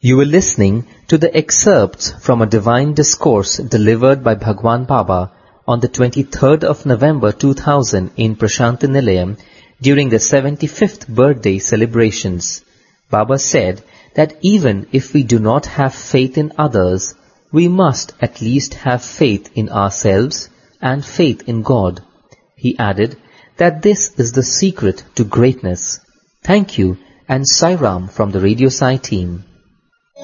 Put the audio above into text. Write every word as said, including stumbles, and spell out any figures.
You were listening to the excerpts from a divine discourse delivered by Bhagwan Baba on the twenty-third of November two thousand in Prashanti Nilayam during the seventy-fifth birthday celebrations. Baba said that even if we do not have faith in others, we must at least have faith in ourselves and faith in God. He added that this is the secret to greatness. Thank you and Sai Ram from the Radio Sai team.